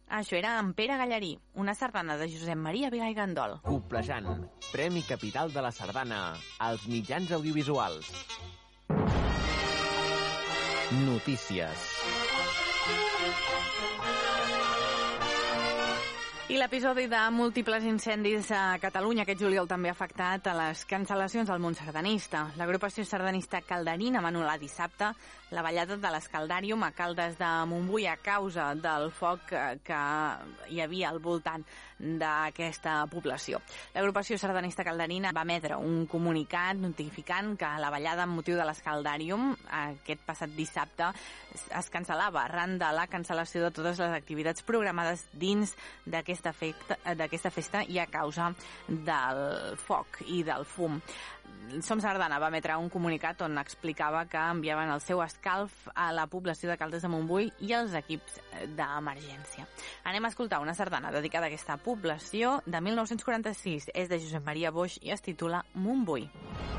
Això era en Pere Gallarí, una sardana de Josep Maria Vila i Gandol. Coplejant, Premi Capital de la Sardana als mitjans audiovisuals. Notícies. I l'episodi de múltiples incendis a Catalunya aquest juliol també ha afectat a les cancel·lacions al món sardanista. L'agrupació sardanista Calderina va anul·lar dissabte la ballada de l'Escaldàrium a Caldes de Montbui a causa del foc que hi havia al voltant d'aquesta població. L'agrupació sardanista Calderina va emetre un comunicat notificant que la ballada amb motiu de l'Escaldàrium aquest passat dissabte es cancel·lava arran de la cancel·lació de totes les activitats programades dins d'aquesta festa i a causa del foc i del fum. Som Sardana va emetre un comunicat on explicava que enviaven el seu escalf a la població de Caldes de Montbui i als equips d'emergència. Anem a escoltar una sardana dedicada a aquesta població de 1946. És de Josep Maria Boix i es titula Montbui.